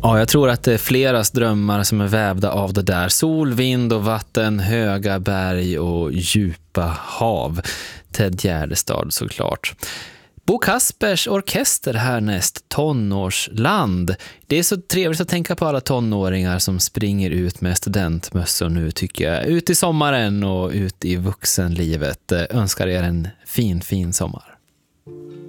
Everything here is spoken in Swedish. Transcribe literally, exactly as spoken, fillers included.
Ja, jag tror att det är fleras drömmar som är vävda av det där. Sol, vind och vatten, höga berg och djupa hav. Ted Gärdestad såklart. Bo Kaspers orkester härnäst, Tonårsland. Det är så trevligt att tänka på alla tonåringar som springer ut med studentmössor nu, tycker jag. Ut i sommaren och ut i vuxenlivet. Önskar er en fin, fin sommar.